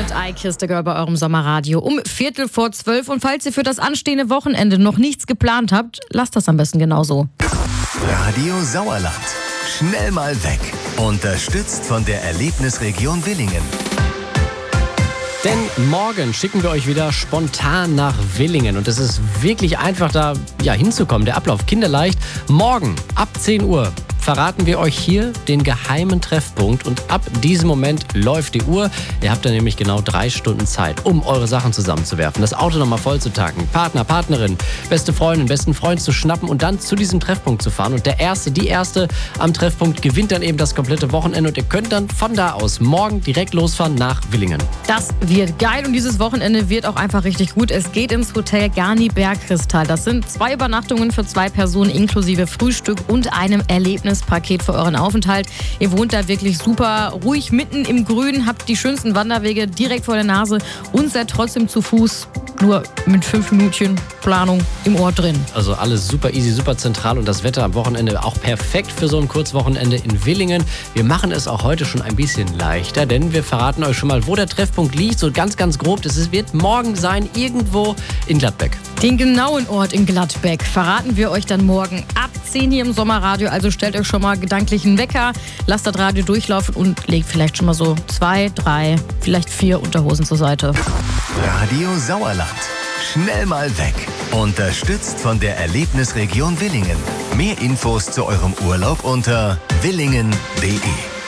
mit I Kiss the Girl bei eurem Sommerradio um 11:45. Und falls ihr für das anstehende Wochenende noch nichts geplant habt, lasst das am besten genauso. Radio Sauerland. Schnell mal weg. Unterstützt von der Erlebnisregion Willingen. Denn morgen schicken wir euch wieder spontan nach Willingen. Und es ist wirklich einfach, da hinzukommen. Der Ablauf kinderleicht. Morgen ab 10 Uhr verraten wir euch hier den geheimen Treffpunkt. Und ab diesem Moment läuft die Uhr. Ihr habt dann nämlich genau 3 Stunden Zeit, um eure Sachen zusammenzuwerfen, das Auto nochmal voll zu tanken, Partner, Partnerin, beste Freundin, besten Freund zu schnappen und dann zu diesem Treffpunkt zu fahren. Und die Erste am Treffpunkt gewinnt dann eben das komplette Wochenende. Und ihr könnt dann von da aus morgen direkt losfahren nach Willingen. Das wird geil und dieses Wochenende wird auch einfach richtig gut. Es geht ins Hotel Garni Bergkristall. Das sind 2 Übernachtungen für 2 Personen inklusive Frühstück und einem Erlebnispaket für euren Aufenthalt. Ihr wohnt da wirklich super ruhig mitten im Grün, habt die schönsten Wanderwege direkt vor der Nase und seid trotzdem zu Fuß nur mit 5 Minütchen Planung im Ort drin. Also alles super easy, super zentral und das Wetter am Wochenende auch perfekt für so ein Kurzwochenende in Willingen. Wir machen es auch heute schon ein bisschen leichter, denn wir verraten euch schon mal, wo der Treffpunkt liegt, so ganz, ganz grob. Es wird morgen sein, irgendwo in Gladbeck. Den genauen Ort in Gladbeck verraten wir euch dann morgen ab 10 hier im Sommerradio. Also stellt euch schon mal gedanklich einen Wecker, lasst das Radio durchlaufen und legt vielleicht schon mal so 2, 3, vielleicht 4 Unterhosen zur Seite. Radio Sauerland. Schnell mal weg. Unterstützt von der Erlebnisregion Willingen. Mehr Infos zu eurem Urlaub unter willingen.de.